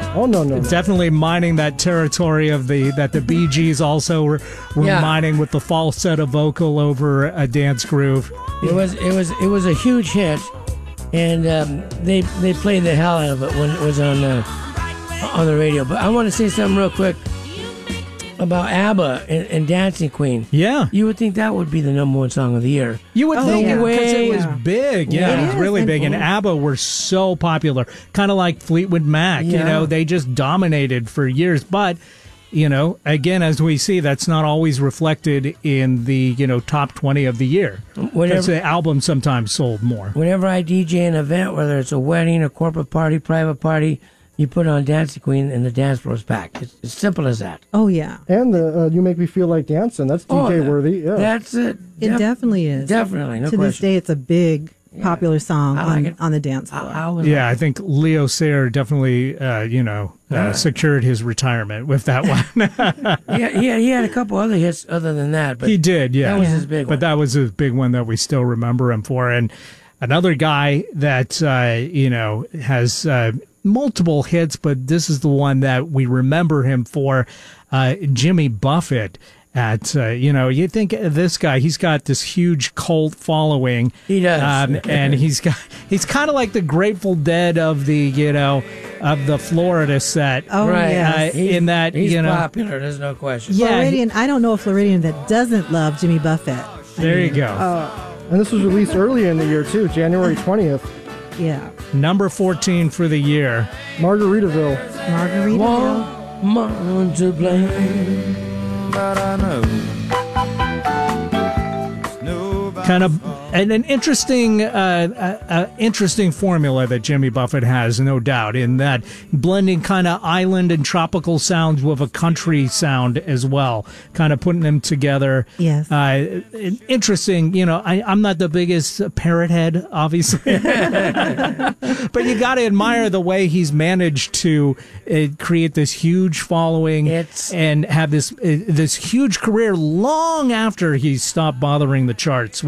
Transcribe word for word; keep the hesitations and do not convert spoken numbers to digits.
Oh no, no, no. Definitely mining that territory of the that the Bee Gees also were, were Yeah. mining with the falsetto vocal over a dance groove. It was it was it was a huge hit, and um, they they played the hell out of it when it was on uh, on the radio. But I want to say something real quick about ABBA and, and Dancing Queen. Yeah. You would think that would be the number one song of the year. You would Oh, think yeah. because it Way- was big. Yeah, Yeah. it was It is, really and- big. And ABBA were so popular, kind of like Fleetwood Mac. You Yeah. know, they just dominated for years. But, you know, again, as we see, that's not always reflected in the, you know, top twenty of the year. Because Whenever the album sometimes sold more. whenever I D J an event, whether it's a wedding, a corporate party, private party, you put on Dancing Queen and the dance floor's packed. It's as simple as that. Oh, yeah. And the uh, You Make Me Feel Like Dancing. That's D J Oh, worthy. Yeah. That's it. It Def- definitely is. Definitely, no to question. this day, it's a big, popular song I like on, it. on the dance floor. I, I was Yeah, I think Leo Sayer definitely, uh, you know, uh, secured his retirement with that one. yeah, yeah, he had a couple other hits other than that, but He did, yeah. that was his big But one. that was a big one that we still remember him for. And another guy that, uh, you know, has uh, multiple hits, but this is the one that we remember him for, uh, Jimmy Buffett. At, uh, you know, you think of this guy, he's got this huge cult following. He does. Um, and he's got, he's kind of like the Grateful Dead of the, you know, of the Florida set. Oh, right. yes. Uh, in that, he's you know, popular, there's no question. Yeah, Floridian, I don't know a Floridian that doesn't love Jimmy Buffett. there you go. And this was released earlier in the year, too, January twentieth. Yeah. Number fourteen for the year. Margaritaville. Margaritaville. Woman to blame. But I know Kind of and an interesting, uh, uh, uh, interesting formula that Jimmy Buffett has, no doubt, in that blending kind of island and tropical sounds with a country sound as well, kind of putting them together. Yes. Uh, interesting. You know, I, I'm not the biggest parrot head, obviously, but you got to admire the way he's managed to uh, create this huge following It's- and have this uh, this huge career long after he stopped bothering the charts.